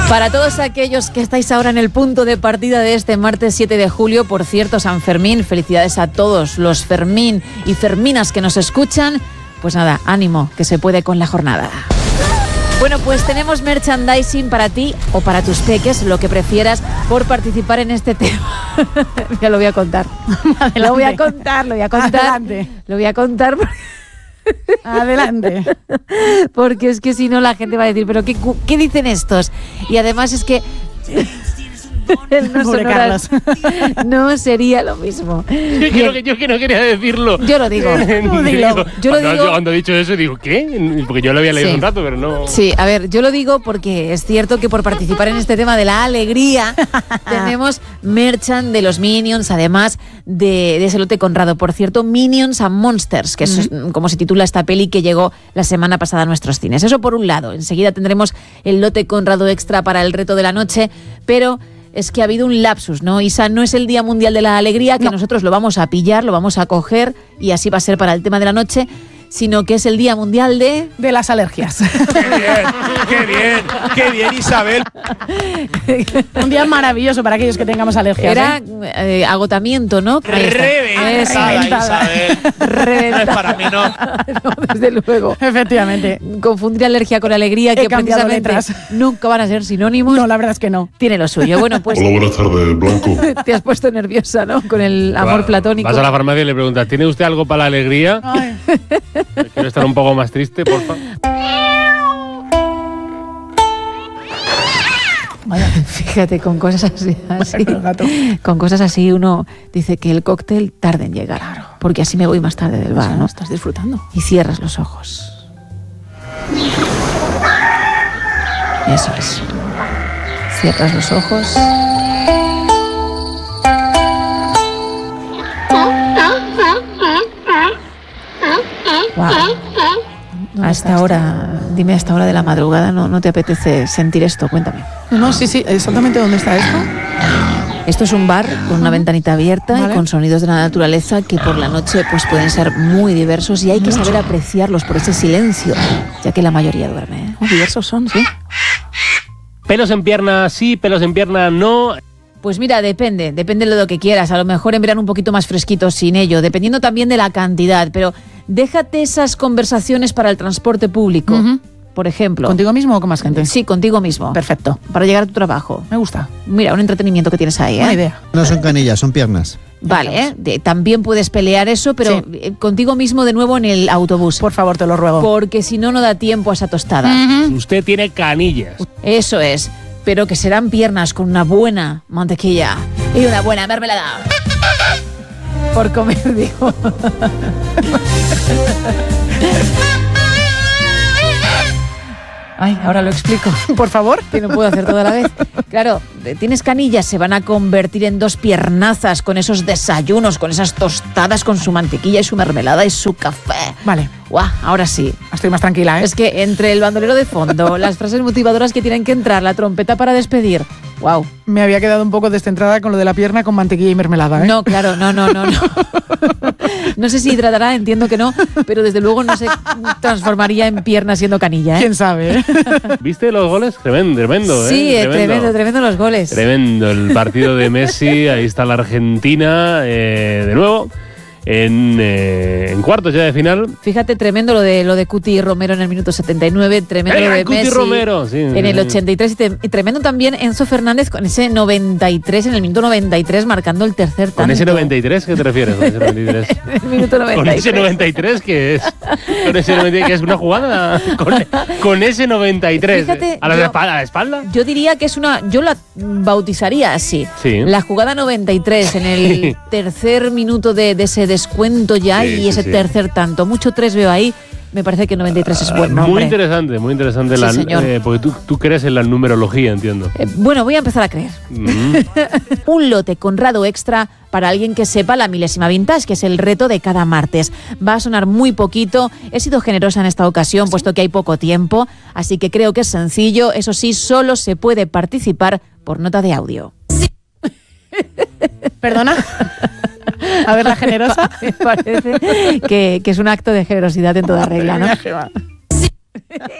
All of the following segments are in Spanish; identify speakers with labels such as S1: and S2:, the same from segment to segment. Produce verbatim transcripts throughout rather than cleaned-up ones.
S1: Para todos aquellos que estáis ahora en el punto de partida de este martes siete de julio, por cierto, San Fermín, felicidades a todos los Fermín y Ferminas que nos escuchan. Pues nada, ánimo, que se puede con la jornada. Bueno, pues tenemos merchandising para ti o para tus peques, lo que prefieras, por participar en este tema. Ya lo voy a contar. Adelante. Lo voy a contar, lo voy a contar.
S2: Adelante.
S1: Lo voy a contar. Porque...
S2: Adelante.
S1: Porque es que si no la gente va a decir, ¿pero qué, qué dicen estos? Y además es que... El no,
S2: Pobre Carlos.
S1: No sería lo mismo.
S3: Yo, creo que, yo que no quería decirlo.
S1: Yo lo digo.
S2: Tú dilo.
S1: Yo lo
S3: cuando,
S1: digo.
S3: Cuando he dicho eso digo, ¿qué? Porque yo lo había leído
S1: Sí.
S3: un rato, pero no...
S1: Sí, a ver, yo lo digo porque es cierto que por participar en este tema de la alegría tenemos merchan de los Minions, además de, de ese lote Conrado. Por cierto, Minions and Monsters, que es mm. como se titula esta peli que llegó la semana pasada a nuestros cines. Eso por un lado. Enseguida tendremos el lote Conrado extra para el reto de la noche, pero... Es que ha habido un lapsus, ¿no? Isa, no es el Día Mundial de la Alegría, que no. Nosotros lo vamos a pillar, lo vamos a coger y así va a ser para el tema de la noche, sino que es el Día Mundial de...
S2: De las alergias.
S4: ¡Qué bien! ¡Qué bien! ¡Qué bien, Isabel!
S2: Un día maravilloso para aquellos que tengamos alergias.
S1: Era
S2: ¿eh?
S1: eh, agotamiento, ¿no?
S4: Reventada, Isabel.
S1: Reventada.
S4: No es para mí, no.
S1: No, desde luego.
S2: Efectivamente.
S1: Confundir alergia con alegría,
S2: He
S1: que
S2: cambiado
S1: precisamente
S2: letras.
S1: nunca van a ser sinónimos.
S2: No, la verdad es que no.
S1: Tiene lo suyo. Bueno, pues...
S5: Hola, buenas tardes, Blanco.
S1: Te has puesto nerviosa, ¿no? Con el amor
S3: Va,
S1: platónico.
S3: Vas a la farmacia y le preguntas, ¿tiene usted algo para la alegría?
S2: Ay.
S3: Quiero estar un poco más triste, porfa.
S1: Vaya, fíjate, con cosas así, así
S2: Bueno, gato.
S1: con cosas así uno dice que el cóctel tarde en llegar, claro, porque así me voy más tarde del bar, ¿no?
S2: Estás disfrutando.
S1: Y cierras los ojos. Eso es. Cierras los ojos. Wow. Hasta ahora, dime hasta hora de la madrugada, ¿no, no te apetece sentir esto? Cuéntame.
S2: No, sí, sí. Exactamente dónde está esto.
S1: Esto es un bar con una ventanita abierta
S2: Vale.
S1: y con sonidos de la naturaleza que por la noche pues pueden ser muy diversos y hay que saber apreciarlos por ese silencio, ya que la mayoría duerme, ¿eh?
S2: Oh, diversos son, sí.
S3: Pelos en pierna sí, pelos en pierna no.
S1: Pues mira, depende, depende de lo que quieras. A lo mejor en verano un poquito más fresquito sin ello, dependiendo también de la cantidad. Pero déjate esas conversaciones para el transporte público,
S2: Uh-huh.
S1: por ejemplo.
S2: ¿Contigo mismo o con más gente?
S1: Sí, contigo mismo.
S2: Perfecto.
S1: Para llegar a tu trabajo.
S2: Me gusta.
S1: Mira, un entretenimiento que tienes ahí, ¿eh?
S2: Buena idea.
S6: No son canillas, son piernas.
S1: Vale, ¿eh? De- también puedes pelear eso, pero
S2: Sí.
S1: eh, contigo mismo de nuevo en el autobús.
S2: Por favor, te lo ruego.
S1: Porque si no, no da tiempo a esa tostada.
S3: Usted tiene canillas.
S1: Eso es. Pero que serán piernas con una buena mantequilla y una buena mermelada. Por comer, digo. Ay, ahora lo explico.
S2: Por favor.
S1: Que no puedo hacer todo a la vez. Claro, de- tienes canillas, se van a convertir en dos piernazas con esos desayunos, con esas tostadas, con su mantequilla y su mermelada y su café.
S2: Vale.
S1: Guau, ahora sí.
S2: Estoy más tranquila, ¿eh?
S1: Es que entre el bandolero de fondo, las frases motivadoras que tienen que entrar, la trompeta para despedir. Wow.
S2: Me había quedado un poco descentrada con lo de la pierna con mantequilla y mermelada, ¿eh?
S1: No, claro, no, no, no, no. No sé si hidratará, entiendo que no, pero desde luego no se transformaría en pierna siendo canilla, ¿eh?
S2: ¿Quién sabe, eh?
S3: ¿Viste los goles? Tremendo, tremendo, ¿eh?
S1: Sí, eh, tremendo, tremendo los goles.
S3: Tremendo el partido de Messi. Ahí está la Argentina, eh, de nuevo, en, eh, en cuartos ya de final.
S1: Fíjate, tremendo lo de lo de Cuti y Romero en el minuto setenta y nueve, tremendo
S3: ¡Eh,
S1: lo de
S3: Cuti
S1: Messi
S3: Romero! Sí,
S1: en
S3: sí,
S1: el
S3: sí.
S1: ochenta y tres y, te- y tremendo también Enzo Fernández con ese noventa y tres, en el minuto noventa y tres, marcando el tercer tanto.
S3: ¿Con ese noventa y tres qué te refieres? ¿Con ese noventa y tres?
S1: En el minuto noventa y tres.
S3: ¿Con ese noventa y tres qué es? ¿Con ese noventa y tres qué es una jugada? ¿Con, con ese noventa y tres?
S1: Fíjate,
S3: ¿A la,
S1: yo-
S3: espalda, ¿A la espalda?
S1: Yo diría que es una... Yo la bautizaría así.
S3: Sí.
S1: La jugada noventa y tres, en el tercer minuto de, de ese descuento ya
S3: Sí,
S1: y
S3: sí,
S1: ese
S3: sí.
S1: tercer tanto. Mucho tres veo ahí. Me parece que noventa y tres es buen nombre.
S3: Muy interesante, muy interesante.
S1: Sí,
S3: la,
S1: señor.
S3: eh, porque tú, tú crees en la numerología, entiendo.
S1: Eh, bueno, voy a empezar a creer.
S3: Mm.
S1: Un lote Conrado extra para alguien que sepa la milésima vintage, que es el reto de cada martes. Va a sonar muy poquito. He sido generosa en esta ocasión, puesto que hay poco tiempo, así que creo que es sencillo. Eso sí, solo se puede participar por nota de audio.
S2: ¿Perdona? A ver, la generosa.
S1: Me parece que, que es un acto de generosidad en toda regla, ¿no?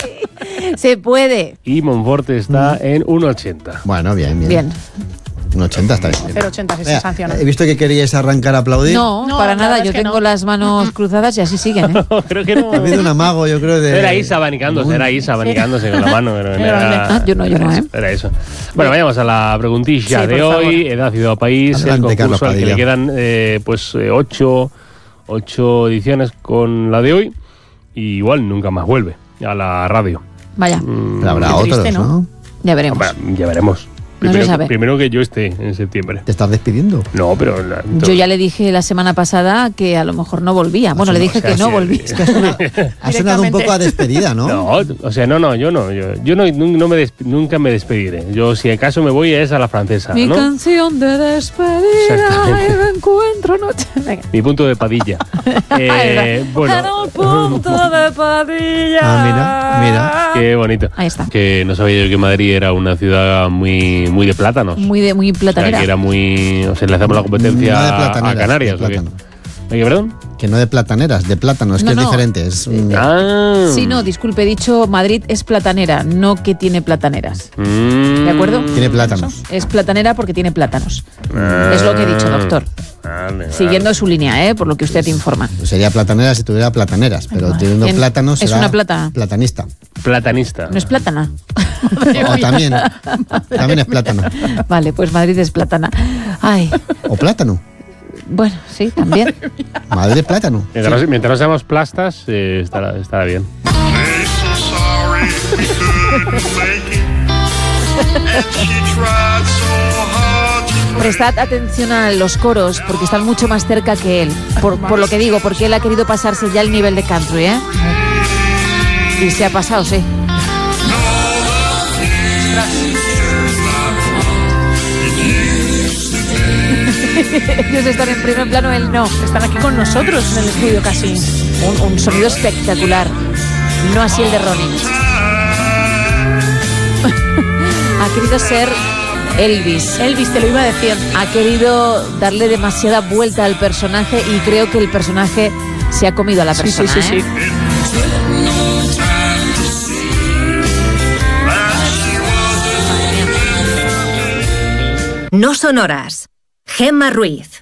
S1: Se puede.
S3: Y Monforte está mm. en uno ochenta.
S5: Bueno, bien, bien.
S1: Bien.
S5: Un ochenta está bien.
S2: cero ochenta si se sanciona.
S5: He visto que queríais arrancar a aplaudir.
S1: No,
S2: No,
S1: para
S2: la
S1: nada.
S2: verdad
S1: Yo
S2: es que
S1: tengo
S2: no.
S1: las manos cruzadas y así siguen, ¿eh?
S3: No, creo que no.
S5: Ha habido un amago, yo creo, de...
S3: Era Isa abanicándose, era Isa abanicándose con la mano. Pero
S2: Qué
S3: era,
S2: grande.
S1: Ah, yo no, yo no, ¿eh?
S3: Era eso. Bueno, vayamos a la preguntilla
S2: Sí,
S3: de
S2: por
S3: hoy.
S2: favor.
S3: Edad, ciudad o país.
S5: Adelante,
S3: el
S5: Carlos
S3: concurso al que
S5: Padilla.
S3: le quedan eh, pues eh, ocho, ocho ediciones con la de hoy. Y igual nunca más vuelve a la radio.
S1: Vaya,
S3: Mm,
S5: Pero habrá
S2: Qué
S5: otros,
S2: triste,
S5: ¿no?
S2: ¿no?
S1: ya veremos.
S3: Hombre, ya veremos.
S1: No se
S3: Primero,
S1: sabe.
S3: primero que yo esté en septiembre.
S5: ¿Te estás despidiendo?
S3: No, pero... la-
S1: Yo ya le dije la semana pasada que a lo mejor no volvía. Bueno, le dije
S3: o sea,
S1: que no
S3: sí,
S1: volvía.
S5: Es que ha sonado, ha sonado un poco a despedida, ¿no?
S3: No, o sea, no, no, yo no. Yo, yo no, nun- no me des- nunca me despediré. Yo, si acaso me voy, es a la francesa,
S1: Mi
S3: ¿no?
S1: canción de despedida
S3: Exactamente.
S1: y de encuentro noche. Venga.
S3: Mi punto de padilla. eh,
S1: En
S3: bueno,
S1: el punto de Padilla.
S5: Ah, mira, mira.
S3: qué bonito.
S1: Ahí está.
S3: Que no sabía yo que Madrid era una ciudad muy, muy de plátanos.
S1: Muy de muy
S3: o sea,
S1: platanera.
S3: que era muy... O sea, le hacemos la competencia
S5: No de
S3: a
S5: plataneras,
S3: Canarias.
S5: de
S3: ¿o qué?
S5: plátano.
S3: Oye, ¿perdón?
S5: Que no de plataneras, de plátano, es
S1: No,
S5: que
S1: no.
S5: es diferente. Es un-
S3: Ah.
S1: Sí, no, disculpe, he dicho Madrid es platanera, no que tiene plataneras.
S3: Mm.
S1: ¿De acuerdo?
S5: Tiene plátanos.
S1: Es platanera porque tiene plátanos.
S3: Ah.
S1: Es lo que he dicho, doctor.
S3: Vale, vale.
S1: Siguiendo su línea, ¿eh? Por lo que usted informa.
S5: Sería platanera si tuviera plataneras, pero teniendo
S1: En-
S5: plátanos
S1: es
S5: será
S1: una plata.
S5: platanista.
S3: Platanista.
S1: No es plátana.
S5: O también, también es plátano.
S1: Vale, pues Madrid es plátana. Ay,
S5: O plátano.
S1: bueno, sí, también.
S5: Madre de plátano.
S3: Mientras, no, mientras no seamos plastas, eh, estará, estará bien.
S6: So sorry we couldn't make it. And she tried so hard to break.
S1: Prestad atención a los coros porque están mucho más cerca que él. Por, por lo que digo, porque él ha querido pasarse ya el nivel de country, ¿eh? Y se ha pasado, sí. Ellos están en primer plano, él no.
S2: Están aquí con nosotros en el estudio casi.
S1: Un, un sonido espectacular. No así el de Ronnie. Ha querido ser Elvis.
S2: Elvis, te lo iba a decir.
S1: Ha querido darle demasiada vuelta al personaje y creo que el personaje se ha comido a la
S2: Sí,
S1: persona.
S2: sí, sí,
S1: ¿eh?
S2: sí.
S7: No sonoras. Gemma Ruiz.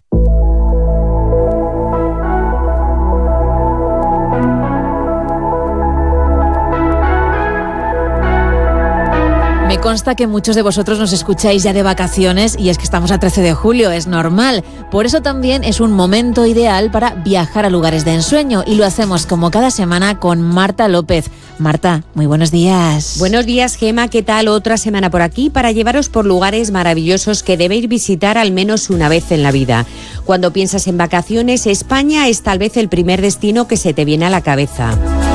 S1: Me consta que muchos de vosotros nos escucháis ya de vacaciones y es que estamos a trece de julio, es normal. Por eso también es un momento ideal para viajar a lugares de ensueño y lo hacemos como cada semana con Marta López. Marta, muy buenos días.
S8: Buenos días, Gema. ¿Qué tal? Otra semana por aquí para llevaros por lugares maravillosos que debéis visitar al menos una vez en la vida. Cuando piensas en vacaciones, España es tal vez el primer destino que se te viene a la cabeza.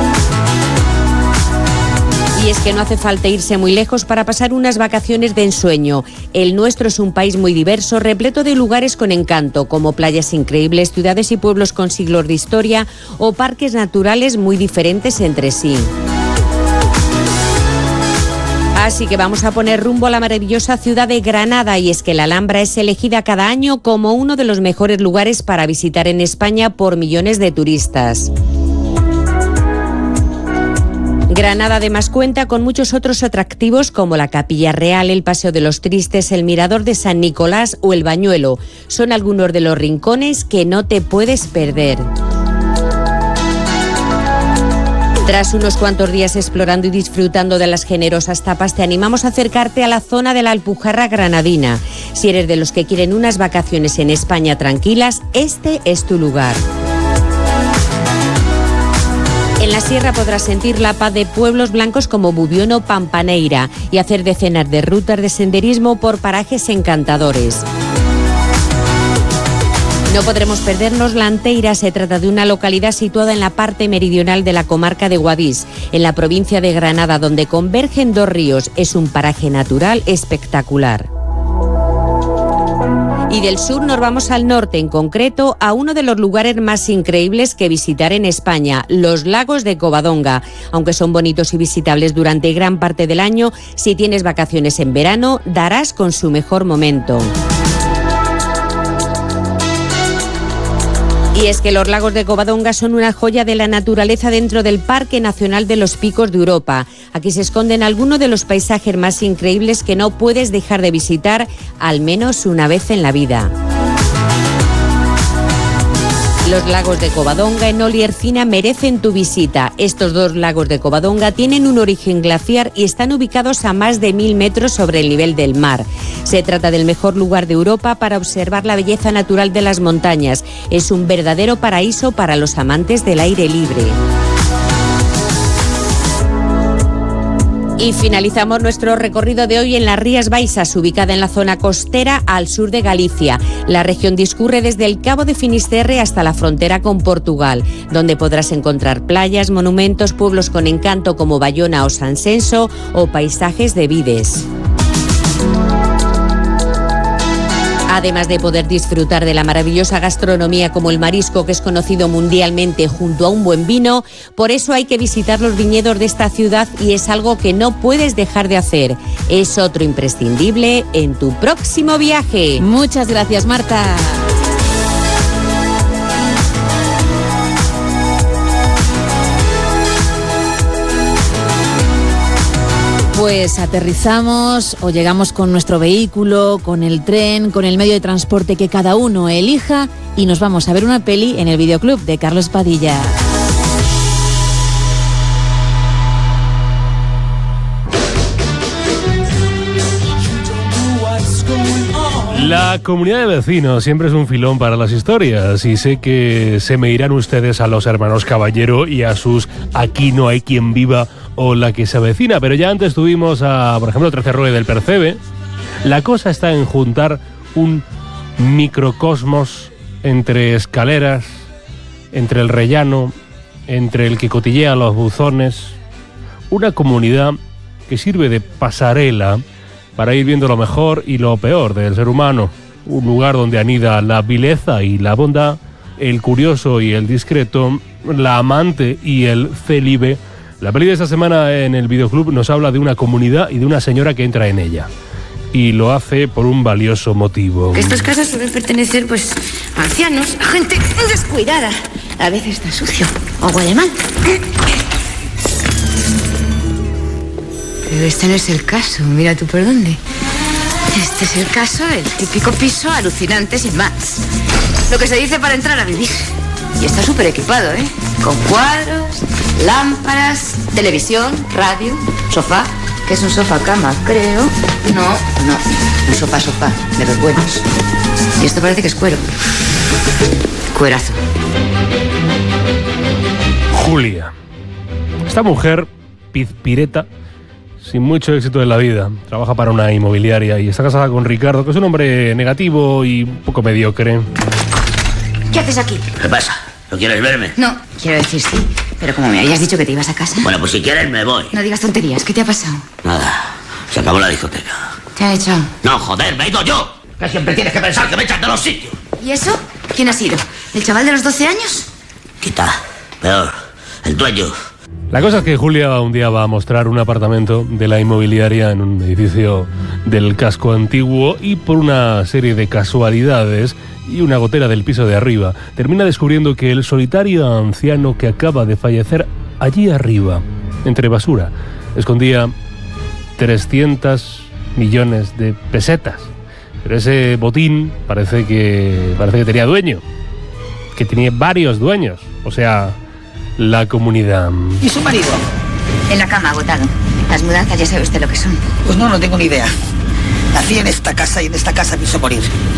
S8: Y es que no hace falta irse muy lejos para pasar unas vacaciones de ensueño. El nuestro es un país muy diverso, repleto de lugares con encanto, como playas increíbles, ciudades y pueblos con siglos de historia o parques naturales muy diferentes entre sí. Así que vamos a poner rumbo a la maravillosa ciudad de Granada, y es que la Alhambra es elegida cada año como uno de los mejores lugares para visitar en España por millones de turistas. Granada además cuenta con muchos otros atractivos como la Capilla Real, el Paseo de los Tristes, el Mirador de San Nicolás o el Bañuelo. Son algunos de los rincones que no te puedes perder. Tras unos cuantos días explorando y disfrutando de las generosas tapas, te animamos a acercarte a la zona de la Alpujarra granadina. Si eres de los que quieren unas vacaciones en España tranquilas, este es tu lugar. En la sierra podrás sentir la paz de pueblos blancos como Bubión o Pampaneira y hacer decenas de rutas de senderismo por parajes encantadores. No podremos perdernos la Anteira. Se trata de una localidad situada en la parte meridional de la comarca de Guadix, en la provincia de Granada, donde convergen dos ríos. Es un paraje natural espectacular. Y del sur nos vamos al norte, en concreto a uno de los lugares más increíbles que visitar en España, los lagos de Covadonga. Aunque son bonitos y visitables durante gran parte del año, si tienes vacaciones en verano, darás con su mejor momento. Y es que los lagos de Covadonga son una joya de la naturaleza dentro del Parque Nacional de los Picos de Europa. Aquí se esconden algunos de los paisajes más increíbles que no puedes dejar de visitar al menos una vez en la vida. Los lagos de Covadonga en Oliercina merecen tu visita. Estos dos lagos de Covadonga tienen un origen glaciar y están ubicados a más de mil metros sobre el nivel del mar. Se trata del mejor lugar de Europa para observar la belleza natural de las montañas. Es un verdadero paraíso para los amantes del aire libre. Y finalizamos nuestro recorrido de hoy en las Rías Baixas, ubicada en la zona costera al sur de Galicia. La región discurre desde el Cabo de Finisterre hasta la frontera con Portugal, donde podrás encontrar playas, monumentos, pueblos con encanto como Bayona o Sanxenxo o paisajes de vides. Además de poder disfrutar de la maravillosa gastronomía como el marisco, que es conocido mundialmente, junto a un buen vino, por eso hay que visitar los viñedos de esta ciudad y es algo que no puedes dejar de hacer. Es otro imprescindible en tu próximo viaje.
S1: Muchas gracias, Marta. Pues aterrizamos o llegamos con nuestro vehículo, con el tren, con el medio de transporte que cada uno elija y nos vamos a ver una peli en el videoclub de Carlos Padilla.
S3: La comunidad de vecinos siempre es un filón para las historias y sé que se me irán ustedes a los hermanos Caballero y a sus Aquí no hay quien viva o La que se avecina, pero ya antes tuvimos a, por ejemplo, trece Rue del Percebe. La cosa está en juntar un microcosmos entre escaleras, entre el rellano, entre el que cotillea los buzones, una comunidad que sirve de pasarela para ir viendo lo mejor y lo peor del ser humano, un lugar donde anida la vileza y la bondad, el curioso y el discreto, la amante y el célibe. La peli de esta semana en el videoclub nos habla de una comunidad y de una señora que entra en ella. Y lo hace por un valioso motivo.
S9: Estas casas suelen pertenecer, pues, a ancianos, a gente descuidada. A veces está sucio o huele mal. Pero este no es el caso, mira tú por dónde. Este es el caso, el típico piso alucinante sin más. Lo que se dice para entrar a vivir. Y está súper equipado, ¿eh? Con cuadros, lámparas, televisión, radio, sofá. Que es un sofá-cama, creo. No, no, un sofá-sofá, de los buenos. Y esto parece que es cuero. Cuerazo.
S3: Julia. Esta mujer, pizpireta, sin mucho éxito en la vida. Trabaja para una inmobiliaria y está casada con Ricardo, que es un hombre negativo y un poco mediocre.
S9: ¿Qué haces aquí?
S10: ¿Qué pasa? ¿No quieres verme?
S9: No, quiero decir sí, pero como me habías dicho que te ibas a casa...
S10: Bueno, pues si quieres me voy.
S9: No digas tonterías, ¿qué te ha pasado?
S10: Nada, se acabó la discoteca.
S9: ¿Te ha echado?
S10: No, joder, me he ido yo. Que siempre tienes que pensar que me echas de los sitios.
S9: ¿Y eso? ¿Quién ha sido? ¿El chaval de los doce años?
S10: Quita, peor, el dueño.
S3: La cosa es que Julia un día va a mostrar un apartamento de la inmobiliaria en un edificio del casco antiguo y por una serie de casualidades y una gotera del piso de arriba, termina descubriendo que el solitario anciano que acaba de fallecer allí arriba, entre basura, escondía trescientos millones de pesetas. Pero ese botín parece que, parece que tenía dueño, que tenía varios dueños, o sea, la comunidad.
S11: ¿Y su marido?
S9: En la cama, agotado. Las mudanzas ya sabe usted lo que son.
S11: Pues no, no tengo ni idea. Nací en esta casa y en esta casa quiso morir.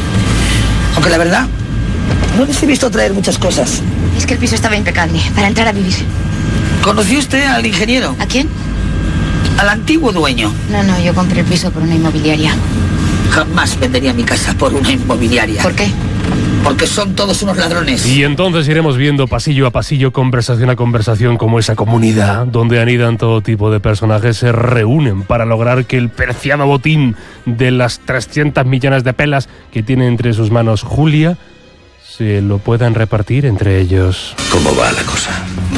S11: Aunque la verdad, no les he visto traer muchas cosas.
S9: Es que el piso estaba impecable para entrar a vivir.
S11: ¿Conoció usted al ingeniero?
S9: ¿A quién?
S11: Al antiguo dueño.
S9: No, no, yo compré el piso por una inmobiliaria.
S11: Jamás vendería mi casa por una inmobiliaria.
S9: ¿Por qué?
S11: Porque son todos unos ladrones.
S3: Y entonces iremos viendo pasillo a pasillo, conversación a conversación, como esa comunidad donde anidan todo tipo de personajes se reúnen para lograr que el preciado botín de las trescientos millones de pelas que tiene entre sus manos Julia se lo puedan repartir entre ellos.
S12: ¿Cómo va la cosa?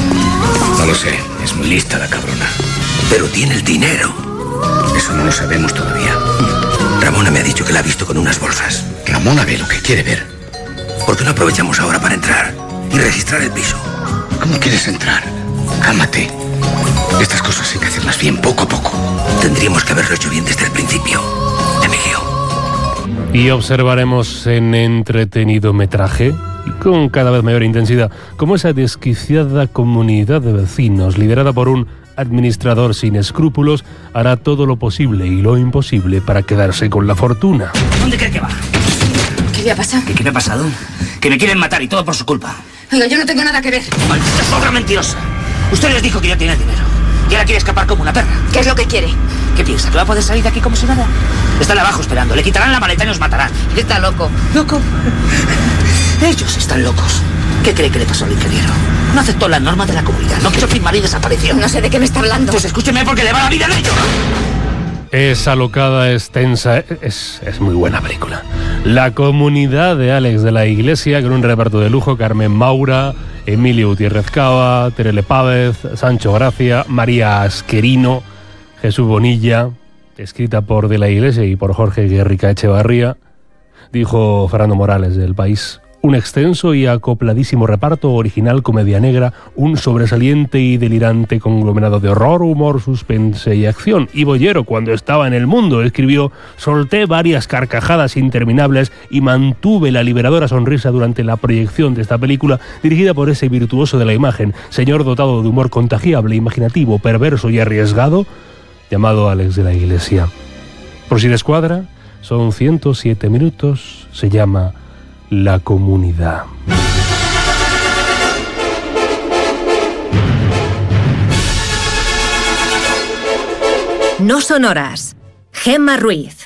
S12: No lo sé, es muy lista la cabrona. Pero tiene el dinero. Eso no lo sabemos todavía. Ramona me ha dicho que la ha visto con unas bolsas. Ramona ve lo que quiere ver. ¿Por qué no aprovechamos ahora para entrar? y registrar el piso. ¿Cómo quieres entrar? Cálmate. Estas cosas hay que hacerlas bien, poco a poco. Tendríamos que haberlo hecho bien desde el principio, Emilio.
S3: Y observaremos en entretenido metraje, y con cada vez mayor intensidad, cómo esa desquiciada comunidad de vecinos, liderada por un administrador sin escrúpulos, hará todo lo posible y lo imposible para quedarse con la fortuna.
S10: ¿Dónde cree que va?
S9: ¿Qué le ha pasado?
S10: ¿Qué, qué me ha pasado? Que me quieren matar y todo por su culpa.
S9: Oiga, yo no tengo nada que ver.
S10: ¡Maldita sobra mentirosa! Usted les dijo que ya tiene el dinero. Y ahora quiere escapar como una perra.
S9: ¿Qué es lo que quiere?
S10: ¿Qué piensa? ¿Que va a poder salir de aquí como si nada? Están abajo esperando. Le quitarán la maleta y nos matarán.
S9: Está loco.
S10: ¿Loco? Ellos están locos. ¿Qué cree que le pasó al ingeniero? No aceptó la norma de la comunidad. No quiso firmar y desapareció.
S9: No sé de qué me está hablando.
S10: Pues escúcheme porque le va la vida de ellos.
S3: Es alocada, es tensa, es, es muy buena película. La comunidad de Alex de la Iglesia, con un reparto de lujo: Carmen Maura, Emilio Gutiérrez Cava, Terele Pávez, Sancho Gracia, María Asquerino, Jesús Bonilla, escrita por De la Iglesia y por Jorge Guerrica Echevarría. Dijo Fernando Morales del País: un extenso y acopladísimo reparto, original comedia negra, un sobresaliente y delirante conglomerado de horror, humor, suspense y acción. Y Bollero, cuando estaba en El Mundo, escribió: solté varias carcajadas interminables y mantuve la liberadora sonrisa durante la proyección de esta película, dirigida por ese virtuoso de la imagen, señor dotado de humor contagiable, imaginativo, perverso y arriesgado, llamado Alex de la Iglesia. Por si les cuadra, son ciento siete minutos, se llama La Comunidad.
S7: No son horas. Gemma Ruiz.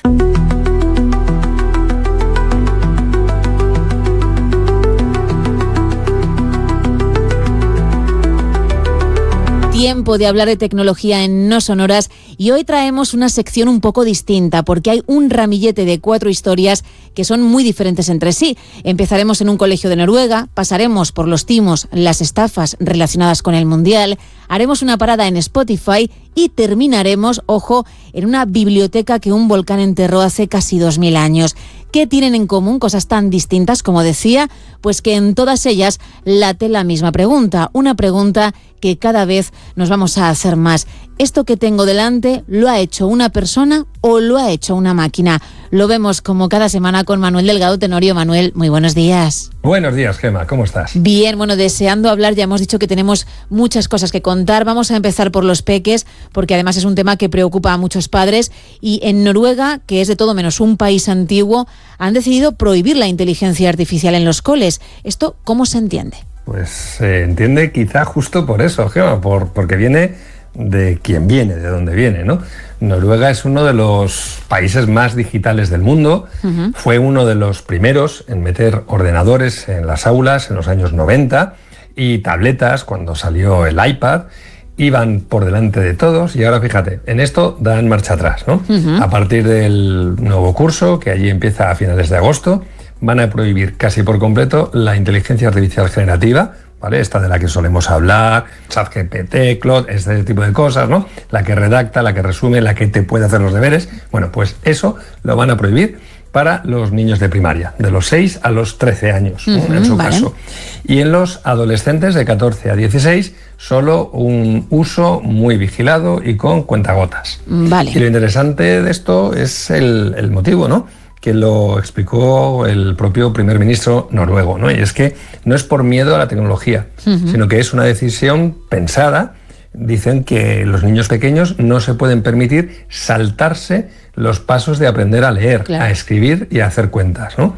S1: Tiempo de hablar de tecnología en No Son Horas, y hoy traemos una sección un poco distinta porque hay un ramillete de cuatro historias que son muy diferentes entre sí. Empezaremos en un colegio de Noruega, pasaremos por los timos, las estafas relacionadas con el Mundial, haremos una parada en Spotify y terminaremos, ojo, en una biblioteca que un volcán enterró hace casi dos mil años. ¿Qué tienen en común cosas tan distintas, como decía? Pues que en todas ellas late la misma pregunta, una pregunta que cada vez nos vamos a hacer más. ¿Esto que tengo delante lo ha hecho una persona o lo ha hecho una máquina? Lo vemos como cada semana con Manuel Delgado Tenorio. Manuel, muy buenos días.
S13: Buenos días, Gemma, ¿cómo estás?
S1: Bien, bueno, deseando hablar, ya hemos dicho que tenemos muchas cosas que contar. Vamos a empezar por los peques, porque además es un tema que preocupa a muchos padres. Y en Noruega, que es de todo menos un país antiguo, han decidido prohibir la inteligencia artificial en los coles. ¿Esto cómo se entiende?
S13: Pues se entiende quizá justo por eso, Gemma, por, porque viene de quien viene, de dónde viene, ¿no? Noruega es uno de los países más digitales del mundo. Uh-huh. Fue uno de los primeros en meter ordenadores en las aulas en los años noventa y tabletas cuando salió el iPad. Iban por delante de todos y ahora fíjate, en esto dan marcha atrás, ¿no? Uh-huh. A partir del nuevo curso, que allí empieza a finales de agosto, van a prohibir casi por completo la inteligencia artificial generativa, ¿vale? Esta de la que solemos hablar, ChatGPT, Claude, este tipo de cosas, ¿no? La que redacta, la que resume, la que te puede hacer los deberes. Bueno, pues eso lo van a prohibir para los niños de primaria, de los seis a los trece años, ¿no? Uh-huh, en su vale. caso. Y en los adolescentes de catorce a dieciséis, solo un uso muy vigilado y con cuentagotas.
S1: Vale.
S13: Y lo interesante de esto es el, el motivo, ¿no? Que lo explicó el propio primer ministro noruego, ¿no? Y es que no es por miedo a la tecnología, uh-huh. sino que es una decisión pensada. Dicen que los niños pequeños no se pueden permitir saltarse los pasos de aprender a leer, claro. a escribir y a hacer cuentas, ¿no?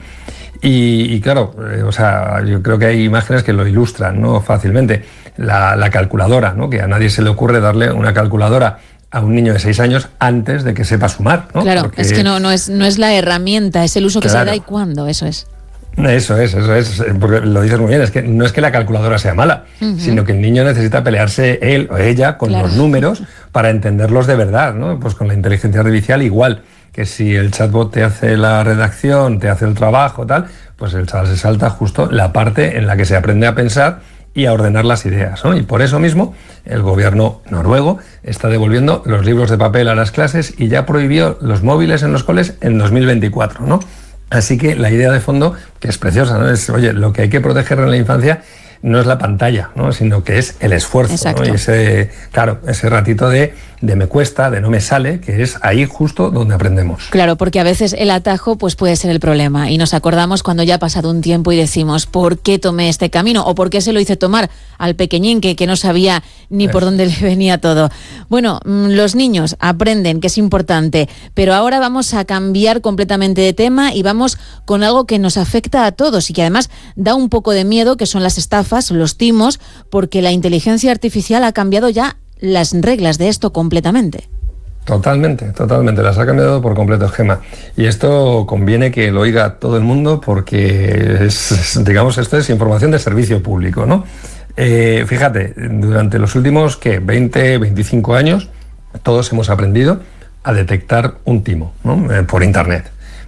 S13: Y, y claro, eh, o sea, yo creo que hay imágenes que lo ilustran, ¿no? Fácilmente. La, la calculadora, ¿no? Que a nadie se le ocurre darle una calculadora a un niño de seis años antes de que sepa sumar, ¿no?
S1: Claro,
S13: Porque...
S1: es que no, no, es, no es la herramienta, es el uso que
S13: claro.
S1: se da y cuándo, eso es.
S13: Eso es, eso es, porque lo dices muy bien, es que no es que la calculadora sea mala, uh-huh. sino que el niño necesita pelearse él o ella con claro. los números para entenderlos de verdad, ¿no? Pues con la inteligencia artificial igual, que si el chatbot te hace la redacción, te hace el trabajo, tal, pues el chaval se salta justo la parte en la que se aprende a pensar y a ordenar las ideas, ¿no? Y por eso mismo el gobierno noruego está devolviendo los libros de papel a las clases y ya prohibió los móviles en los coles en dos mil veinticuatro, ¿no? Así que la idea de fondo, que es preciosa, ¿no? Es, oye, lo que hay que proteger en la infancia no es la pantalla, ¿no? Sino que es el esfuerzo, ¿no? Y ese, claro, ese ratito de, de me cuesta, de no me sale, que es ahí justo donde aprendemos.
S1: Claro, porque a veces el atajo pues puede ser el problema y nos acordamos cuando ya ha pasado un tiempo y decimos ¿por qué tomé este camino? O ¿por qué se lo hice tomar al pequeñín que, que no sabía ni por dónde le venía todo? Bueno, los niños aprenden, que es importante, pero ahora vamos a cambiar completamente de tema y vamos con algo que nos afecta a todos y que además da un poco de miedo, que son las estafas, los timos, porque la inteligencia artificial ha cambiado ya las reglas de esto completamente.
S13: Totalmente, totalmente, las ha cambiado por completo, Gemma. Y esto conviene que lo oiga todo el mundo porque es, digamos, esto es información de servicio público, ¿no? Eh, fíjate, durante los últimos, ¿qué? veinte, veinticinco años, todos hemos aprendido a detectar un timo, ¿no? Eh, por internet.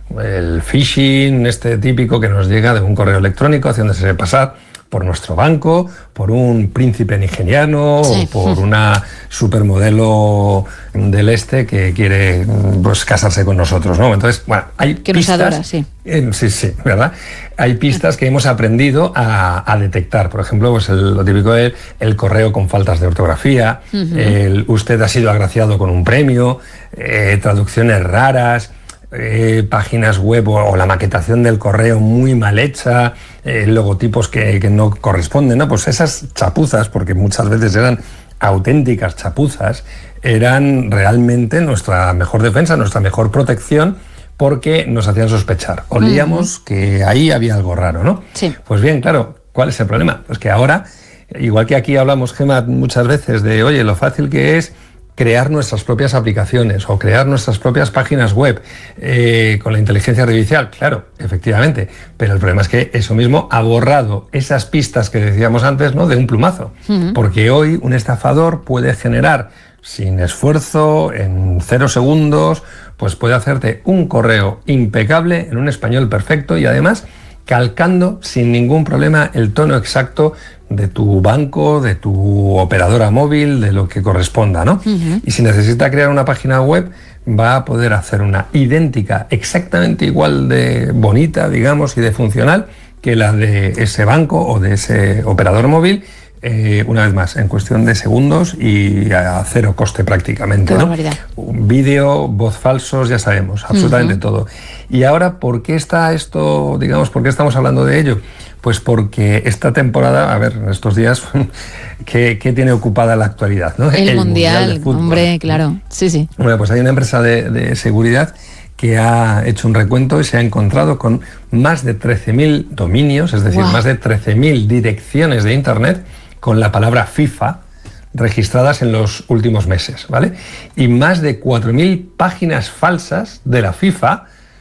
S13: El phishing, este típico que nos llega de un correo electrónico haciéndose pasar por nuestro banco, por un príncipe nigeriano, sí, o por una supermodelo del este que quiere, pues, casarse con nosotros, ¿no? Entonces, bueno, hay
S1: que
S13: pistas,
S1: nos adora, sí.
S13: Eh, sí, sí, ¿verdad? Hay pistas que hemos aprendido a, a detectar. Por ejemplo, pues el, lo típico es el correo con faltas de ortografía, uh-huh. el usted ha sido agraciado con un premio, eh, traducciones raras, Eh, páginas web o, o la maquetación del correo muy mal hecha, eh, logotipos que, que no corresponden, ¿no? Pues esas chapuzas, porque muchas veces eran auténticas chapuzas, eran realmente nuestra mejor defensa, nuestra mejor protección, porque nos hacían sospechar. Olíamos uh-huh. que ahí había algo raro, ¿no?
S1: Sí.
S13: Pues bien, claro, ¿cuál es el problema? Pues que ahora, igual que aquí hablamos, Gemma, muchas veces de, oye, lo fácil que es crear nuestras propias aplicaciones o crear nuestras propias páginas web eh, con la inteligencia artificial, claro, efectivamente, pero el problema es que eso mismo ha borrado esas pistas que decíamos antes, ¿no?, de un plumazo, uh-huh. porque hoy un estafador puede generar sin esfuerzo, en cero segundos, pues puede hacerte un correo impecable en un español perfecto y además calcando sin ningún problema el tono exacto de tu banco, de tu operadora móvil, de lo que corresponda, ¿no? Uh-huh. Y si necesita crear una página web, va a poder hacer una idéntica, exactamente igual de bonita, digamos, y de funcional que la de ese banco o de ese operador móvil, eh, una vez más, en cuestión de segundos y a cero coste prácticamente, ¿no? Vídeo, voz falsos, ya sabemos, absolutamente uh-huh. todo. Y ahora, ¿por qué está esto, digamos, por qué estamos hablando de ello? Pues porque esta temporada, a ver, estos días, ¿qué, qué tiene ocupada la actualidad, ¿no?
S1: El, El Mundial, mundial de fútbol. Hombre, claro, sí, sí.
S13: Bueno, pues hay una empresa de, de seguridad que ha hecho un recuento y se ha encontrado con más de trece mil dominios, es decir, wow. más de trece mil direcciones de Internet con la palabra FIFA registradas en los últimos meses, ¿vale? Y más de cuatro mil páginas falsas de la FIFA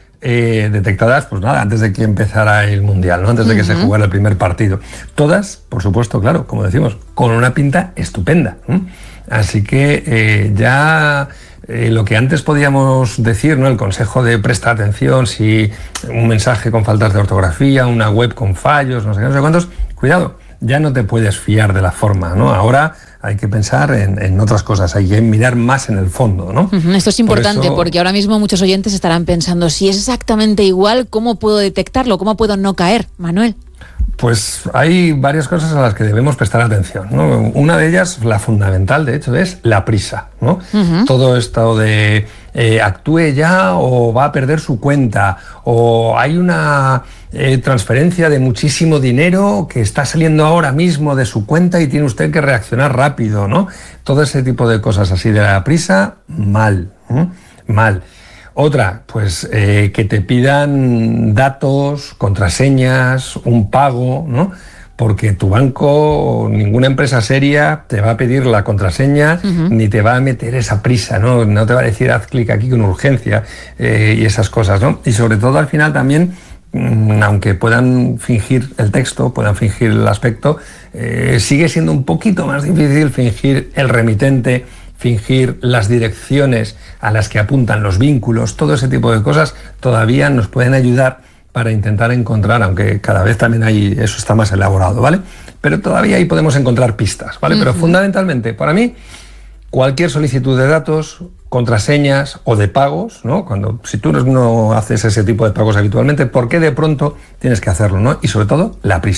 S13: eh, detectadas, pues nada, antes de que empezara el Mundial, ¿no? Antes de que uh-huh. se jugara el primer partido. Todas, por supuesto, claro, como decimos, con una pinta estupenda. ¿eh? Así que eh, ya... Eh, lo que antes podíamos decir, ¿no? El consejo de presta atención si un mensaje con faltas de ortografía, una web con fallos, no sé qué, no sé cuántos, cuidado, ya no te puedes fiar de la forma, ¿no? Ahora hay que pensar en, en otras cosas, hay que mirar más en el fondo, ¿no?
S1: Uh-huh. Esto es importante
S13: Por eso...
S1: porque ahora mismo muchos oyentes estarán pensando, si es exactamente igual, ¿cómo puedo detectarlo? ¿Cómo puedo no caer, Manuel?
S13: Pues hay varias cosas a las que debemos prestar atención, ¿no? Una de ellas, la fundamental, de hecho, es la prisa, ¿no? Uh-huh. Todo esto de eh, actúe ya o va a perder su cuenta, o hay una eh, transferencia de muchísimo dinero que está saliendo ahora mismo de su cuenta y tiene usted que reaccionar rápido, ¿no? Todo ese tipo de cosas así de la prisa, mal, ¿eh? mal. Otra, pues eh, que te pidan datos, contraseñas, un pago, ¿no? Porque tu banco, ninguna empresa seria te va a pedir la contraseña uh-huh. ni te va a meter esa prisa, ¿no? No te va a decir haz clic aquí con urgencia eh, y esas cosas, ¿no? Y sobre todo al final también, mmm, aunque puedan fingir el texto, puedan fingir el aspecto, eh, sigue siendo un poquito más difícil fingir el remitente, fingir las direcciones a las que apuntan los vínculos, todo ese tipo de cosas todavía nos pueden ayudar para intentar encontrar, aunque cada vez también hay, eso está más elaborado, ¿vale? Pero todavía ahí podemos encontrar pistas, ¿vale? Uh-huh. Pero fundamentalmente, para mí, cualquier solicitud de datos, contraseñas o de pagos, ¿no? Cuando, si tú no haces ese tipo de pagos habitualmente, ¿por qué de pronto tienes que hacerlo, ¿no? Y sobre todo, la prisa.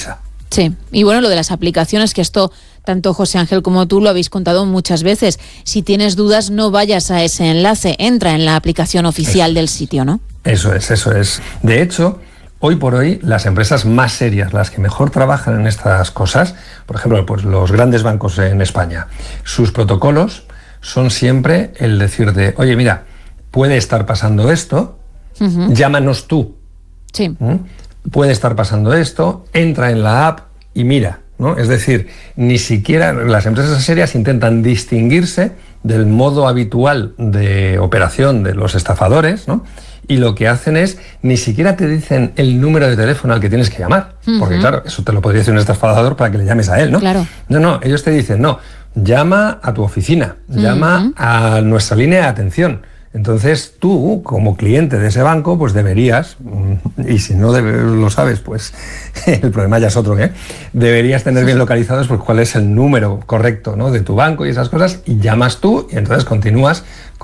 S1: Sí, y bueno, lo de las aplicaciones, que esto tanto José Ángel como tú lo habéis contado muchas veces. Si tienes dudas, no vayas a ese enlace, entra en la aplicación oficial eso. del sitio, ¿no?
S13: Eso es, eso es. De hecho, hoy por hoy, las empresas más serias, las que mejor trabajan en estas cosas, por ejemplo, pues los grandes bancos en España, sus protocolos son siempre el decirte, oye, mira, puede estar pasando esto, uh-huh. llámanos tú.
S1: Sí.
S13: ¿Mm? Puede estar pasando esto, entra en la app y mira, ¿no? Es decir, ni siquiera las empresas serias intentan distinguirse del modo habitual de operación de los estafadores, ¿no? Y lo que hacen es, ni siquiera te dicen el número de teléfono al que tienes que llamar, uh-huh. porque claro, eso te lo podría decir un estafador para que le llames a él, ¿no?
S1: Claro.
S13: No, no, ellos te dicen, no, llama a tu oficina, uh-huh. llama a nuestra línea de atención. Entonces tú, como cliente de ese banco, pues deberías, y si no debe, lo sabes, pues el problema ya es otro, ¿eh? Deberías tener bien localizados pues cuál es el número correcto, ¿no? de tu banco y esas cosas, y llamas tú y entonces continúas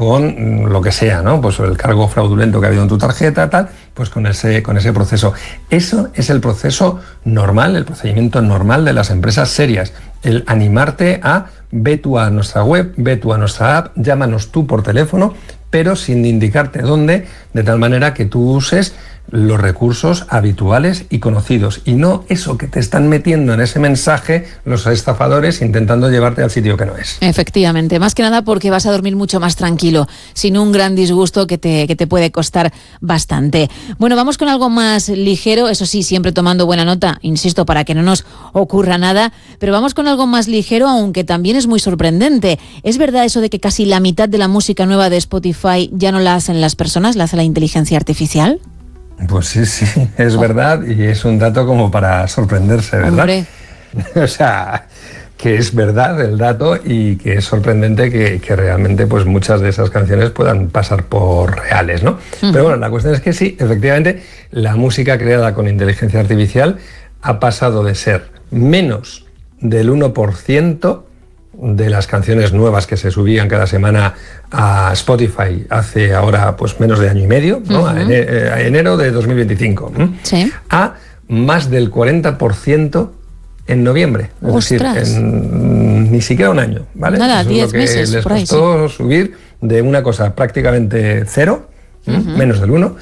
S13: con lo que sea, ¿no? Pues el cargo fraudulento que ha habido en tu tarjeta, tal, pues con ese, con ese proceso. Eso es el proceso normal, el procedimiento normal de las empresas serias. El animarte a, ve tú a nuestra web, ve tú a nuestra app, llámanos tú por teléfono, pero sin indicarte dónde, de tal manera que tú uses los recursos habituales y conocidos, y no eso que te están metiendo en ese mensaje los estafadores intentando llevarte al sitio que no es.
S1: Efectivamente, más que nada porque vas a dormir mucho más tranquilo, sin un gran disgusto que te, que te puede costar bastante. Bueno, vamos con algo más ligero, eso sí, siempre tomando buena nota, insisto, para que no nos ocurra nada, pero vamos con algo más ligero, aunque también es muy sorprendente. ¿Es verdad eso de que casi la mitad de la música nueva de Spotify ya no la hacen las personas, la hace la inteligencia artificial?
S13: Pues sí, sí, es oh. verdad, y es un dato como para sorprenderse, ¿verdad?
S1: Hombre.
S13: O sea, que es verdad el dato y que es sorprendente que, que realmente pues muchas de esas canciones puedan pasar por reales, ¿no? Uh-huh. Pero bueno, la cuestión es que sí, efectivamente, la música creada con inteligencia artificial ha pasado de ser menos del uno por ciento de las canciones nuevas que se subían cada semana a Spotify hace ahora pues menos de año y medio, ¿no? Uh-huh. a, enero, a enero de dos mil veinticinco, ¿no?
S1: Sí.
S13: A más del cuarenta por ciento en noviembre, es
S1: ¡Ostras!
S13: decir, en ni siquiera un año, ¿vale?
S1: Nada,
S13: Eso
S1: diez
S13: es lo que
S1: meses,
S13: les
S1: por ahí,
S13: costó sí. subir de una cosa prácticamente cero, uh-huh. menos del uno,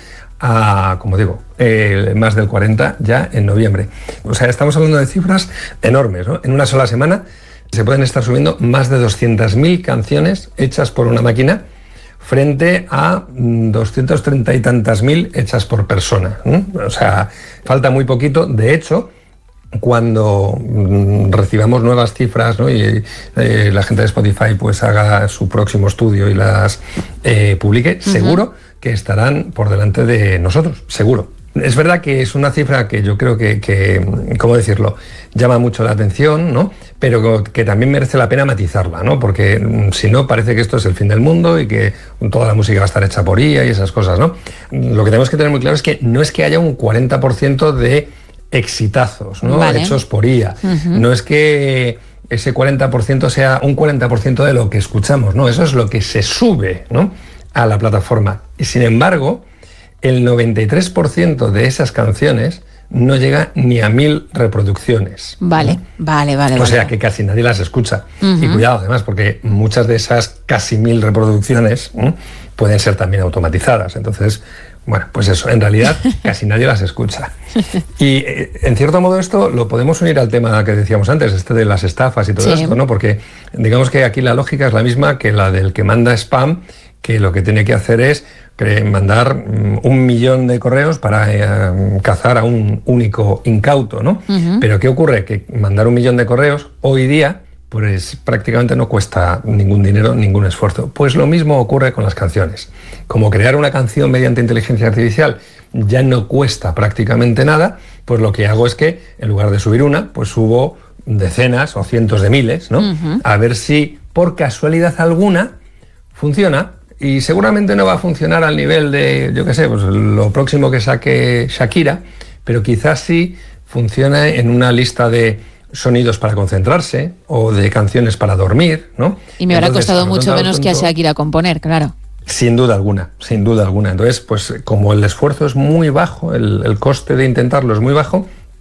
S13: a, como digo, eh, más del cuarenta ya en noviembre. O sea, estamos hablando de cifras enormes, ¿no? En una sola semana se pueden estar subiendo más de doscientas mil canciones hechas por una máquina frente a doscientas treinta y tantas mil hechas por persona, ¿no? O sea, falta muy poquito. De hecho, cuando recibamos nuevas cifras, ¿no? y eh, la gente de Spotify pues haga su próximo estudio y las eh, publique, uh-huh. seguro que estarán por delante de nosotros, seguro. Es verdad que es una cifra que yo creo que, que, ¿cómo decirlo?, llama mucho la atención, ¿no? Pero que también merece la pena matizarla, ¿no? Porque si no, parece que esto es el fin del mundo y que toda la música va a estar hecha por I A y esas cosas, ¿no? Lo que tenemos que tener muy claro es que no es que haya un cuarenta por ciento de exitazos, ¿no?
S1: Vale.
S13: Hechos por I A.
S1: Uh-huh.
S13: No es que ese cuarenta por ciento sea un cuarenta por ciento de lo que escuchamos, ¿no? Eso es lo que se sube, ¿no?, a la plataforma. Y sin embargo, el noventa y tres por ciento de esas canciones no llega ni a mil reproducciones.
S1: Vale, ¿no? vale, vale.
S13: O
S1: vale.
S13: sea que casi nadie las escucha.
S1: Uh-huh.
S13: Y cuidado además, porque muchas de esas casi mil reproducciones ¿eh? pueden ser también automatizadas. Entonces, bueno, pues eso, en realidad casi nadie las escucha. Y eh, en cierto modo esto lo podemos unir al tema que decíamos antes, este de las estafas y todo sí. esto, ¿no? Porque digamos que aquí la lógica es la misma que la del que manda spam, que lo que tiene que hacer es mandar un millón de correos para eh, cazar a un único incauto, ¿no? Uh-huh. Pero ¿qué ocurre? Que mandar un millón de correos hoy día pues prácticamente no cuesta ningún dinero, ningún esfuerzo. Pues lo mismo ocurre con las canciones. Como crear una canción mediante inteligencia artificial ya no cuesta prácticamente nada, pues lo que hago es que en lugar de subir una, pues subo decenas o cientos de miles, ¿no? Uh-huh. A ver si por casualidad alguna funciona. Y seguramente no va a funcionar al nivel de, yo qué sé, pues lo próximo que saque Shakira, pero quizás sí funciona en una lista de sonidos para concentrarse o de canciones para dormir, ¿no?
S1: Y me habrá
S13: Entonces,
S1: costado mucho menos
S13: punto,
S1: que a Shakira componer, claro.
S13: Sin duda alguna, sin duda alguna. Entonces, pues como el esfuerzo es muy bajo, el, el coste de intentarlo es muy bajo,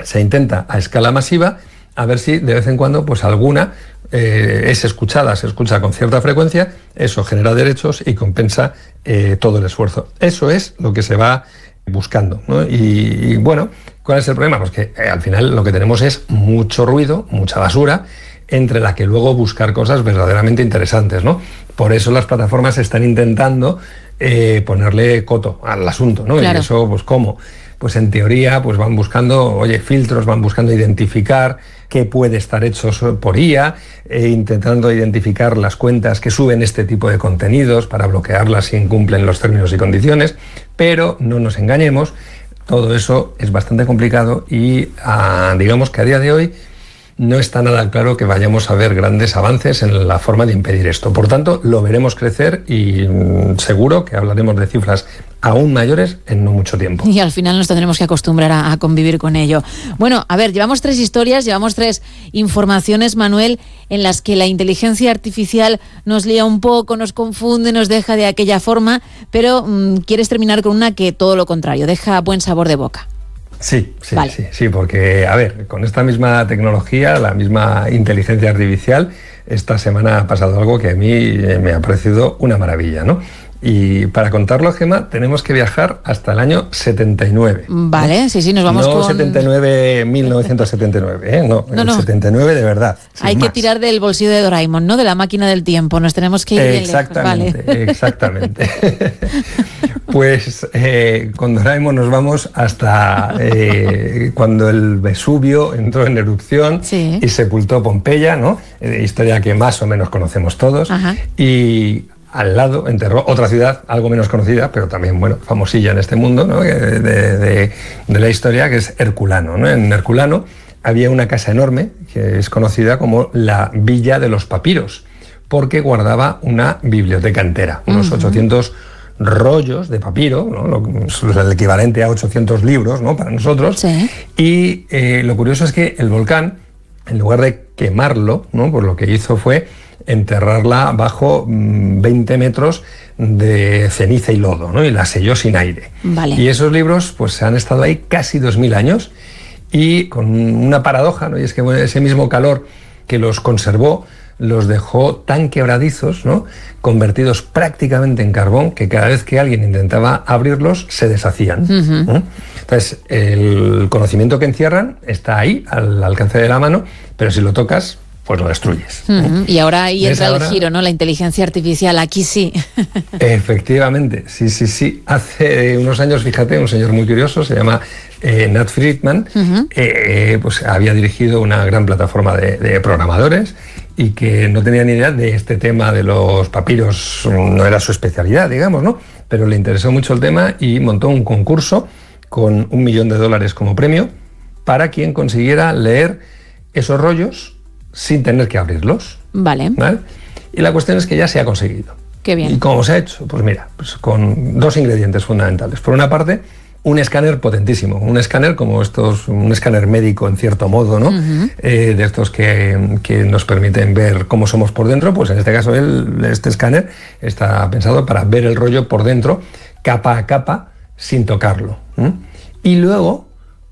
S13: se intenta a escala masiva a ver si de vez en cuando pues alguna eh, es escuchada, se escucha con cierta frecuencia, eso genera derechos y compensa eh, todo el esfuerzo. Eso es lo que se va buscando, ¿no? Y, y bueno, ¿cuál es el problema? Pues que eh, al final lo que tenemos es mucho ruido, mucha basura, entre la que luego buscar cosas verdaderamente interesantes, ¿no? Por eso las plataformas están intentando eh, ponerle coto al asunto, ¿no?
S1: Claro.
S13: Y eso, pues ¿cómo? Pues en teoría pues van buscando, oye, filtros, van buscando identificar qué puede estar hecho por I A, e intentando identificar las cuentas que suben este tipo de contenidos para bloquearlas si incumplen los términos y condiciones, pero no nos engañemos, todo eso es bastante complicado y a, digamos que a día de hoy no está nada claro que vayamos a ver grandes avances en la forma de impedir esto. Por tanto, lo veremos crecer y mmm, seguro que hablaremos de cifras aún mayores en no mucho tiempo.
S1: Y al final nos tendremos que acostumbrar a, a convivir con ello. Bueno, a ver, llevamos tres historias, llevamos tres informaciones, Manuel, en las que la inteligencia artificial nos lía un poco, nos confunde, nos deja de aquella forma, pero mmm, quieres terminar con una que todo lo contrario, deja buen sabor de boca.
S13: Sí, sí,
S1: vale.
S13: sí, sí, porque, a ver, con esta misma tecnología, la misma inteligencia artificial, esta semana ha pasado algo que a mí me ha parecido una maravilla, ¿no? Y para contarlo, Gemma, tenemos que viajar hasta el año setenta y nueve.
S1: Vale,
S13: ¿no?
S1: sí, sí, nos vamos
S13: no
S1: con...
S13: setenta y nueve, mil novecientos setenta y nueve, ¿eh? No,
S1: no,
S13: el
S1: no.
S13: setenta y nueve de verdad.
S1: Hay
S13: más.
S1: que tirar del bolsillo de Doraemon, ¿no? De la máquina del tiempo, nos tenemos que ir bien lejos.
S13: Exactamente,
S1: Vale.
S13: exactamente. Pues eh, con Doraemon nos vamos hasta eh, cuando el Vesubio entró en erupción
S1: sí.
S13: y sepultó Pompeya, ¿no? Eh, historia que más o menos conocemos todos.
S1: Ajá.
S13: Y al lado enterró otra ciudad, algo menos conocida, pero también, bueno, famosilla en este mundo, ¿no? de, de, de, de la historia, que es Herculano, ¿no? En Herculano había una casa enorme que es conocida como la Villa de los Papiros, porque guardaba una biblioteca entera, unos uh-huh. ochocientos rollos de papiro, ¿no? Lo, el equivalente a ochocientos libros, ¿no? Para nosotros.
S1: Sí.
S13: Y eh, lo curioso es que el volcán, en lugar de quemarlo, ¿no? Pues lo que hizo fue enterrarla bajo mmm, veinte metros de ceniza y lodo, ¿no? Y la selló sin aire.
S1: Vale.
S13: Y esos libros pues han estado ahí casi dos mil años y con una paradoja, ¿no? Y es que bueno, ese mismo calor que los conservó los dejó tan quebradizos, ¿no? Convertidos prácticamente en carbón, que cada vez que alguien intentaba abrirlos se deshacían. Uh-huh. ¿no? Entonces, el conocimiento que encierran está ahí, al alcance de la mano, pero si lo tocas, pues lo destruyes.
S1: Uh-huh. Y ahora ahí entra
S13: ahora?
S1: el giro, ¿no? La inteligencia artificial, aquí sí.
S13: Efectivamente, sí, sí, sí. Hace unos años, fíjate, un señor muy curioso, se llama eh, Nat Friedman, uh-huh. eh, pues había dirigido una gran plataforma de, de programadores y que no tenía ni idea de este tema de los papiros, no era su especialidad, digamos, ¿no? Pero le interesó mucho el tema y montó un concurso con un millón de dólares como premio para quien consiguiera leer esos rollos sin tener que abrirlos.
S1: Vale.
S13: ¿Vale? Y la cuestión es que ya se ha conseguido.
S1: Qué bien.
S13: ¿Y cómo se ha hecho? Pues mira, pues con dos ingredientes fundamentales. Por una parte, un escáner potentísimo, un escáner como estos, un escáner médico en cierto modo, ¿no? Uh-huh. Eh, de estos que, que nos permiten ver cómo somos por dentro, pues en este caso el, este escáner está pensado para ver el rollo por dentro, capa a capa, sin tocarlo. ¿eh? Y luego,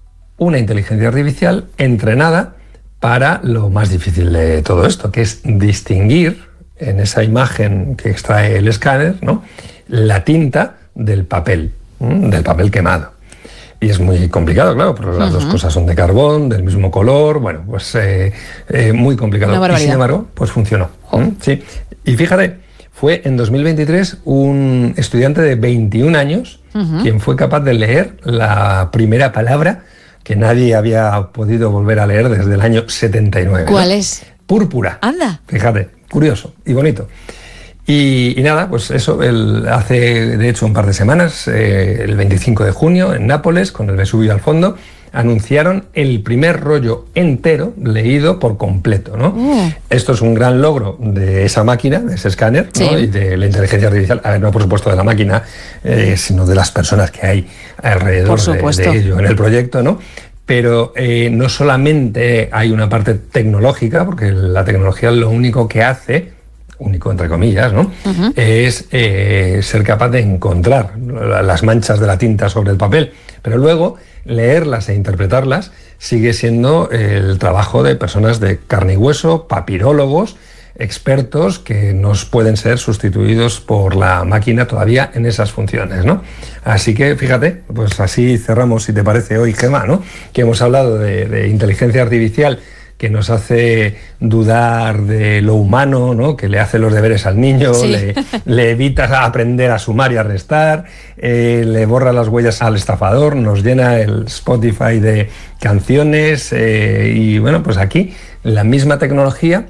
S13: una inteligencia artificial entrenada para lo más difícil de todo esto, que es distinguir en esa imagen que extrae el escáner, ¿no? La tinta del papel, ¿eh? del papel quemado. Y es muy complicado, claro, porque las uh-huh. dos cosas son de carbón, del mismo color, bueno, pues eh, eh, muy complicado.
S1: Una barbaridad.
S13: Y sin embargo, pues funcionó. Oh. ¿eh? Sí. Y fíjate, fue en dos mil veintitrés un estudiante de veintiún años uh-huh. quien fue capaz de leer la primera palabra que nadie había podido volver a leer desde el año setenta y nueve.
S1: ¿Cuál
S13: ¿no?
S1: es?
S13: Púrpura.
S1: Anda.
S13: Fíjate, curioso y bonito. Y, y nada, pues eso, el, hace de hecho un par de semanas, eh, el veinticinco de junio, en Nápoles, con el Vesubio al fondo, anunciaron el primer rollo entero leído por completo, ¿no? Uh. Esto es un gran logro de esa máquina, de ese escáner, sí. ¿no? Y de la inteligencia artificial, a ver, no por supuesto de la máquina, eh, sino de las personas que hay alrededor de, de ello en el proyecto, ¿no? Pero eh, no solamente hay una parte tecnológica, porque la tecnología lo único que hace, único entre comillas, ¿no? Uh-huh. Es eh, ser capaz de encontrar las manchas de la tinta sobre el papel, pero luego leerlas e interpretarlas sigue siendo el trabajo de personas de carne y hueso, papirólogos, expertos que nos pueden ser sustituidos por la máquina todavía en esas funciones, ¿no? Así que, fíjate, pues así cerramos, si te parece, hoy, Gemma, ¿no? Que hemos hablado de, de inteligencia artificial que nos hace dudar de lo humano, ¿no? Que le hace los deberes al niño, sí. le, le evita aprender a sumar y a restar, eh, le borra las huellas al estafador, nos llena el Spotify de canciones eh, y bueno, pues aquí la misma tecnología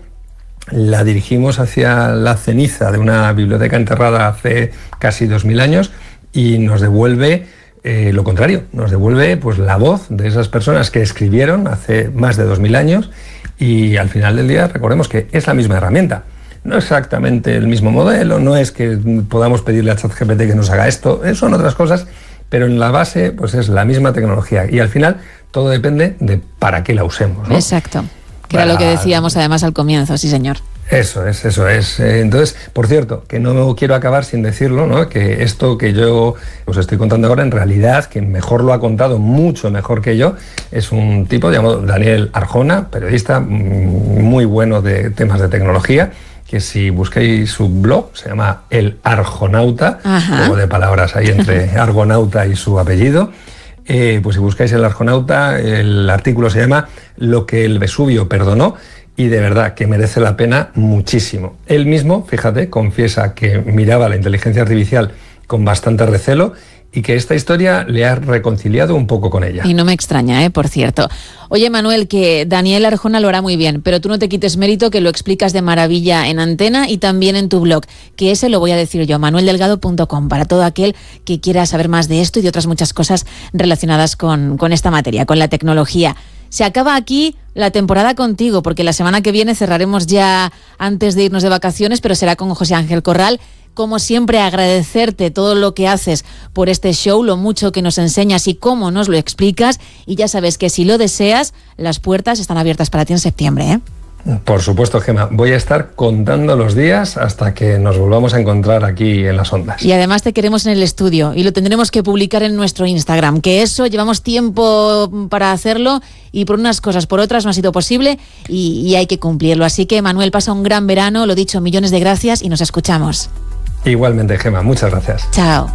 S13: la dirigimos hacia la ceniza de una biblioteca enterrada hace casi dos mil años y nos devuelve eh, lo contrario, nos devuelve pues la voz de esas personas que escribieron hace más de dos mil años y al final del día recordemos que es la misma herramienta. No exactamente el mismo modelo, no es que podamos pedirle a ChatGPT que nos haga esto, son otras cosas, pero en la base pues es la misma tecnología y al final todo depende de para qué la usemos, ¿no?
S1: Exacto. Que era lo que decíamos además al comienzo, sí señor.
S13: Eso es, eso es. Entonces, por cierto, que no quiero acabar sin decirlo, ¿no? Que esto que yo os estoy contando ahora, en realidad, quien mejor lo ha contado, mucho mejor que yo, es un tipo llamado Daniel Arjona, periodista muy bueno de temas de tecnología, que si busquéis su blog, se llama El Arjonauta, juego de palabras ahí entre argonauta y su apellido. Eh, pues si buscáis El Arjonauta, el artículo se llama Lo que el Vesubio perdonó y de verdad que merece la pena muchísimo. Él mismo, fíjate, confiesa que miraba la inteligencia artificial con bastante recelo y que esta historia le ha reconciliado un poco con ella.
S1: Y no me extraña, ¿eh? Por cierto. Oye, Manuel, que Daniel Arjona lo hará muy bien, pero tú no te quites mérito, que lo explicas de maravilla en Antena y también en tu blog, que ese lo voy a decir yo, manuel delgado punto com, para todo aquel que quiera saber más de esto y de otras muchas cosas relacionadas con, con esta materia, con la tecnología. Se acaba aquí la temporada contigo, porque la semana que viene cerraremos ya antes de irnos de vacaciones, pero será con José Ángel Corral. Como siempre, agradecerte todo lo que haces por este show, lo mucho que nos enseñas y cómo nos lo explicas. Y ya sabes que si lo deseas, las puertas están abiertas para ti en septiembre, ¿eh?
S13: Por supuesto, Gemma. Voy a estar contando los días hasta que nos volvamos a encontrar aquí en las ondas.
S1: Y además te queremos en el estudio y lo tendremos que publicar en nuestro Instagram, que eso llevamos tiempo para hacerlo y por unas cosas, por otras no ha sido posible y, y hay que cumplirlo. Así que, Manuel, pasa un gran verano, lo dicho, millones de gracias y nos escuchamos.
S13: Igualmente, Gemma, muchas gracias.
S1: Chao.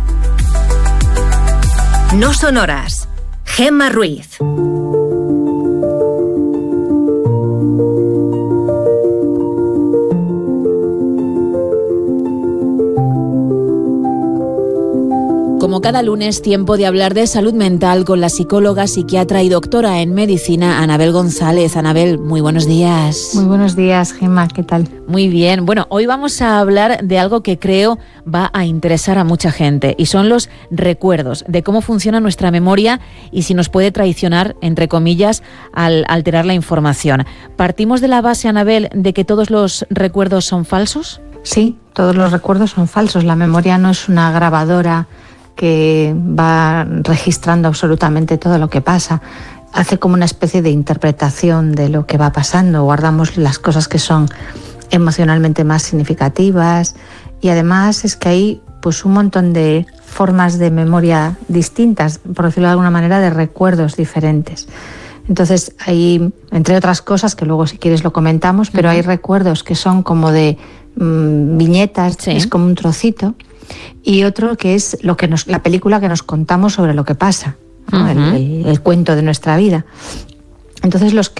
S7: No son horas. Gemma Ruiz.
S1: Como cada lunes, tiempo de hablar de salud mental con la psicóloga, psiquiatra y doctora en medicina, Anabel González. Anabel, muy buenos días.
S14: Muy buenos días, Gemma, ¿qué tal?
S1: Muy bien. Bueno, hoy vamos a hablar de algo que creo va a interesar a mucha gente y son los recuerdos, de cómo funciona nuestra memoria y si nos puede traicionar, entre comillas, al alterar la información. ¿Partimos de la base, Anabel, de que todos los recuerdos son falsos?
S14: Sí, todos los recuerdos son falsos. La memoria no es una grabadora que va registrando absolutamente todo lo que pasa. Hace como una especie de interpretación de lo que va pasando. Guardamos las cosas que son emocionalmente más significativas y además es que hay pues un montón de formas de memoria distintas, por decirlo de alguna manera, de recuerdos diferentes. Entonces hay, entre otras cosas, que luego si quieres lo comentamos, pero uh-huh. hay recuerdos que son como de mmm, viñetas, sí. es como un trocito, y otro que es lo que nos, la película que nos contamos sobre lo que pasa, ¿no? uh-huh. el, el, el cuento de nuestra vida. Entonces los